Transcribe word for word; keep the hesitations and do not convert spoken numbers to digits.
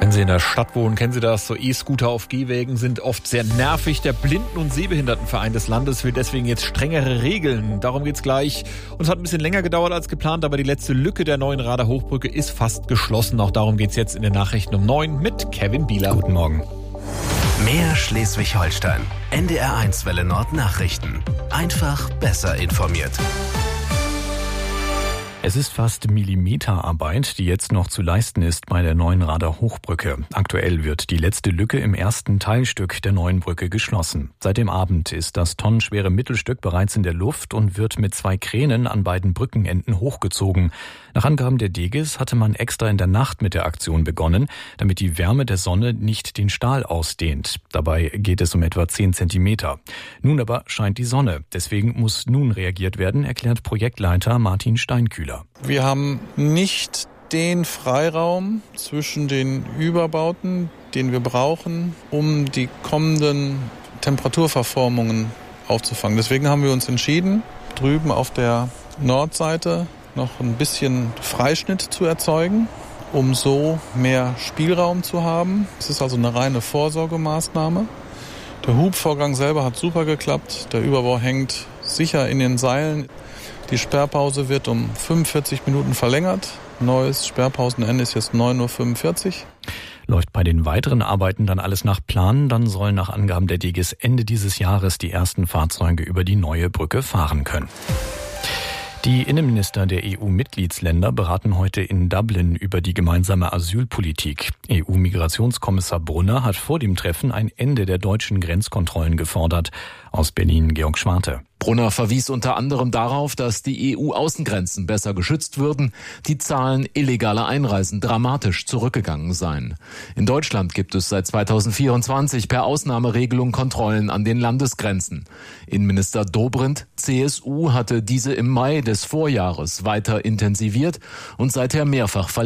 Wenn Sie in der Stadt wohnen, kennen Sie das, so E-Scooter auf Gehwegen sind oft sehr nervig. Der Blinden- und Sehbehindertenverein des Landes will deswegen jetzt strengere Regeln. Darum geht's gleich. Und es hat ein bisschen länger gedauert als geplant, aber die letzte Lücke der neuen Rader Hochbrücke ist fast geschlossen. Auch darum geht's jetzt in den Nachrichten um neun mit Kevin Bieler. Guten Morgen. Mehr Schleswig-Holstein. N D R eins Welle Nord Nachrichten. Einfach besser informiert. Es ist fast Millimeterarbeit, die jetzt noch zu leisten ist bei der neuen Rader Hochbrücke. Aktuell wird die letzte Lücke im ersten Teilstück der neuen Brücke geschlossen. Seit dem Abend ist das tonnenschwere Mittelstück bereits in der Luft und wird mit zwei Kränen an beiden Brückenenden hochgezogen. Nach Angaben der Deges hatte man extra in der Nacht mit der Aktion begonnen, damit die Wärme der Sonne nicht den Stahl ausdehnt. Dabei geht es um etwa zehn Zentimeter. Nun aber scheint die Sonne. Deswegen muss nun reagiert werden, erklärt Projektleiter Martin Steinkühler. Wir haben nicht den Freiraum zwischen den Überbauten, den wir brauchen, um die kommenden Temperaturverformungen aufzufangen. Deswegen haben wir uns entschieden, drüben auf der Nordseite noch ein bisschen Freischnitt zu erzeugen, um so mehr Spielraum zu haben. Es ist also eine reine Vorsorgemaßnahme. Der Hubvorgang selber hat super geklappt. Der Überbau hängt sicher in den Seilen. Die Sperrpause wird um fünfundvierzig Minuten verlängert. Neues Sperrpausenende ist jetzt neun Uhr fünfundvierzig. Läuft bei den weiteren Arbeiten dann alles nach Plan, dann sollen nach Angaben der Deges Ende dieses Jahres die ersten Fahrzeuge über die neue Brücke fahren können. Die Innenminister der E U-Mitgliedsländer beraten heute in Dublin über die gemeinsame Asylpolitik. E U-Migrationskommissar Brunner hat vor dem Treffen ein Ende der deutschen Grenzkontrollen gefordert. Aus Berlin Georg Schwarte. Brunner verwies unter anderem darauf, dass die E U-Außengrenzen besser geschützt würden, die Zahlen illegaler Einreisen dramatisch zurückgegangen seien. In Deutschland gibt es seit zweitausendvierundzwanzig per Ausnahmeregelung Kontrollen an den Landesgrenzen. Innenminister Dobrindt, C S U, hatte diese im Mai des Vorjahres weiter intensiviert und seither mehrfach verlängert.